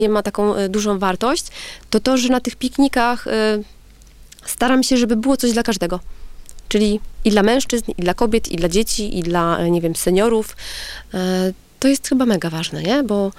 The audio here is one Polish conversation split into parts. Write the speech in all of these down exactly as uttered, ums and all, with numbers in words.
ma taką y, dużą wartość, to to, że na tych piknikach y, staram się, żeby było coś dla każdego. Czyli i dla mężczyzn, i dla kobiet, i dla dzieci, i dla, nie wiem, seniorów. Y, to jest chyba mega ważne, nie? Bo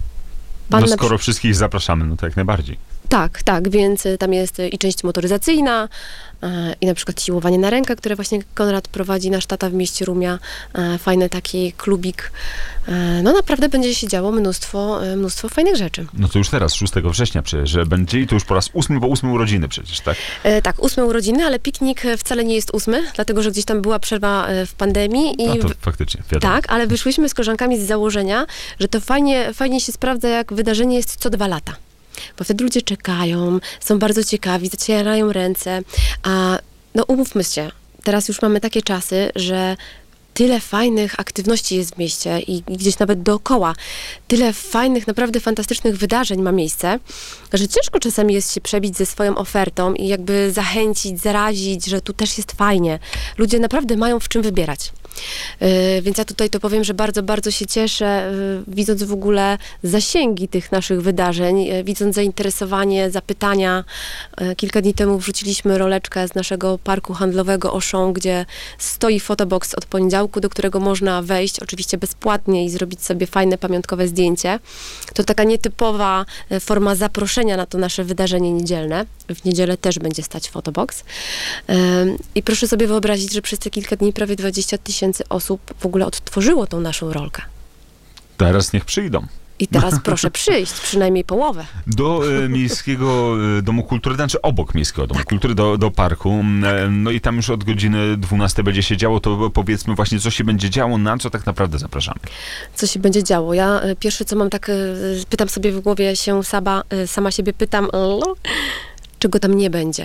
pan no skoro przy... wszystkich zapraszamy, no to jak najbardziej. Tak, tak, więc tam jest i część motoryzacyjna, i na przykład siłowanie na rękę, które właśnie Konrad prowadzi, nasz tata w mieście Rumia. Fajny taki klubik. No naprawdę będzie się działo mnóstwo, mnóstwo fajnych rzeczy. No to już teraz, szóstego września przecież, że będzie i to już po raz ósmy, bo ósme urodziny przecież, tak? E, tak, ósme urodziny, ale piknik wcale nie jest ósmy, dlatego, że gdzieś tam była przerwa w pandemii. I no to faktycznie, wiadomo. Tak, ale wyszłyśmy z koleżankami z założenia, że to fajnie, fajnie się sprawdza, jak wydarzenie jest co dwa lata. Bo wtedy ludzie czekają, są bardzo ciekawi, zacierają ręce, a no umówmy się, teraz już mamy takie czasy, że tyle fajnych aktywności jest w mieście i, i gdzieś nawet dookoła, tyle fajnych, naprawdę fantastycznych wydarzeń ma miejsce, że ciężko czasami jest się przebić ze swoją ofertą i jakby zachęcić, zarazić, że tu też jest fajnie. Ludzie naprawdę mają w czym wybierać. Yy, więc ja tutaj to powiem, że bardzo, bardzo się cieszę, yy, widząc w ogóle zasięgi tych naszych wydarzeń, yy, widząc zainteresowanie, zapytania. Yy, kilka dni temu wrzuciliśmy roleczkę z naszego parku handlowego Auchan, gdzie stoi fotobox od poniedziałku, do którego można wejść, oczywiście bezpłatnie i zrobić sobie fajne, pamiątkowe zdjęcie. To taka nietypowa yy, forma zaproszenia na to nasze wydarzenie niedzielne. W niedzielę też będzie stać fotobox. Yy, I proszę sobie wyobrazić, że przez te kilka dni prawie dwadzieścia tysięcy osób w ogóle odtworzyło tą naszą rolkę. Teraz niech przyjdą. I teraz proszę przyjść, przynajmniej połowę. Do e, Miejskiego Domu Kultury, znaczy obok Miejskiego Domu tak. Kultury, do, do parku. E, no i tam już od godziny dwunastej będzie się działo, to powiedzmy właśnie, co się będzie działo, na co tak naprawdę zapraszamy. Co się będzie działo? Ja e, pierwsze, co mam tak, e, pytam sobie w głowie się sama, e, sama siebie pytam, no, czego tam nie będzie.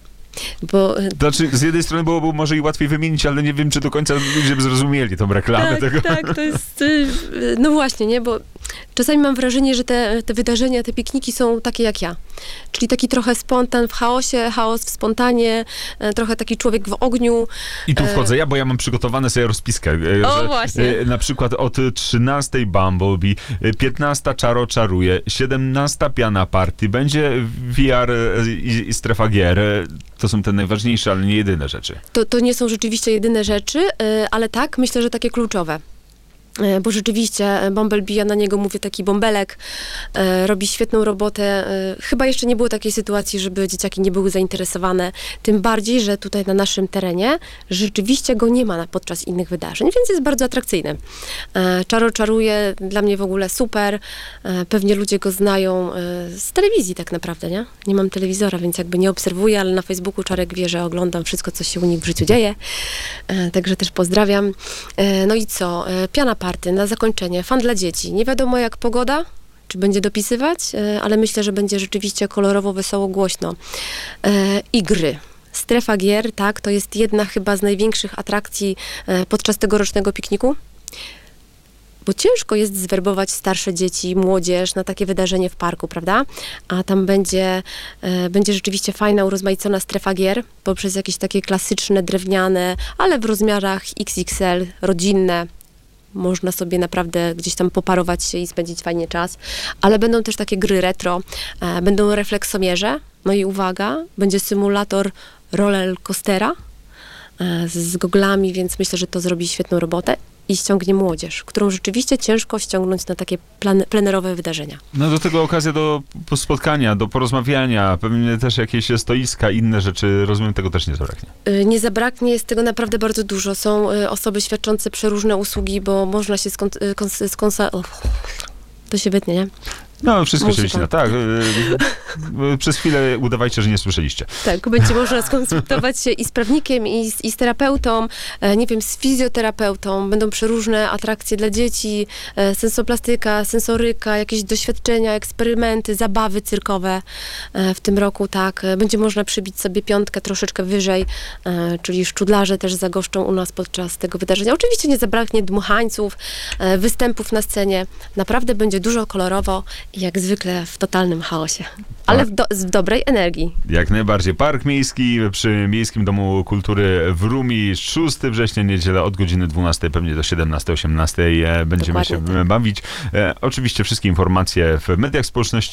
Bo... Znaczy, z jednej strony byłoby może i łatwiej wymienić, ale nie wiem, czy do końca ludzie by zrozumieli tą reklamę tak, tego. Tak, to jest... No właśnie, nie? Bo czasami mam wrażenie, że te, te wydarzenia, te pikniki są takie jak ja. Czyli taki trochę spontan w chaosie, chaos w spontanie, trochę taki człowiek w ogniu. I tu wchodzę ja, bo ja mam przygotowane sobie rozpiskę. O, że, właśnie. Na przykład od trzynastej Bumblebee, piętnasta Czaro czaruje, siedemnasta Piana Party, będzie V R i, i strefa gier. To są te najważniejsze, ale nie jedyne rzeczy. To, to nie są rzeczywiście jedyne rzeczy, ale tak, myślę, że takie kluczowe. Bo rzeczywiście Bumblebee, ja na niego mówię taki bąbelek, e, robi świetną robotę. E, chyba jeszcze nie było takiej sytuacji, żeby dzieciaki nie były zainteresowane. Tym bardziej, że tutaj na naszym terenie rzeczywiście go nie ma na, podczas innych wydarzeń, więc jest bardzo atrakcyjny. E, Czaro czaruje, dla mnie w ogóle super. E, pewnie ludzie go znają e, z telewizji tak naprawdę, nie? Nie mam telewizora, więc jakby nie obserwuję, ale na Facebooku Czarek wie, że oglądam wszystko, co się u nich w życiu dzieje. E, także też pozdrawiam. E, no i co? E, Piana Party na zakończenie. Fan dla dzieci. Nie wiadomo jak pogoda, czy będzie dopisywać, ale myślę, że będzie rzeczywiście kolorowo, wesoło, głośno. I gry. Strefa gier, tak, to jest jedna chyba z największych atrakcji podczas tegorocznego pikniku. Bo ciężko jest zwerbować starsze dzieci, młodzież na takie wydarzenie w parku, prawda? A tam będzie, e, będzie rzeczywiście fajna, urozmaicona strefa gier, poprzez jakieś takie klasyczne, drewniane, ale w rozmiarach X X L, rodzinne. Można sobie naprawdę gdzieś tam poparować się i spędzić fajnie czas. Ale będą też takie gry retro, e, będą refleksomierze. No i uwaga, będzie symulator roller coastera e, z goglami, więc myślę, że to zrobi świetną robotę i ściągnie młodzież, którą rzeczywiście ciężko ściągnąć na takie plan, plenerowe wydarzenia. No do tego okazja do spotkania, do porozmawiania, pewnie też jakieś stoiska, inne rzeczy, rozumiem, tego też nie zabraknie. Nie zabraknie, jest tego naprawdę bardzo dużo. Są osoby świadczące przeróżne usługi, bo można się skon, kons, skonsa... Oh, to się wytnie, nie? No, wszystko się wycina, tak. Przez chwilę udawajcie, że nie słyszeliście. Tak, będzie można skonsultować się i z prawnikiem, i z, i z terapeutą, nie wiem, z fizjoterapeutą. Będą przeróżne atrakcje dla dzieci, sensoplastyka, sensoryka, jakieś doświadczenia, eksperymenty, zabawy cyrkowe w tym roku, tak. Będzie można przybić sobie piątkę troszeczkę wyżej, czyli szczudlarze też zagoszczą u nas podczas tego wydarzenia. Oczywiście nie zabraknie dmuchańców, występów na scenie. Naprawdę będzie dużo kolorowo Jak zwykle w totalnym chaosie, ale w, do, w dobrej energii. Jak najbardziej. Park Miejski przy Miejskim Domu Kultury w Rumi, szóstego września, niedzielę od godziny dwunastej, pewnie do siedemnastej, osiemnastej będziemy Dokładnie się tak. bawić. E, oczywiście wszystkie informacje w mediach społecznościowych.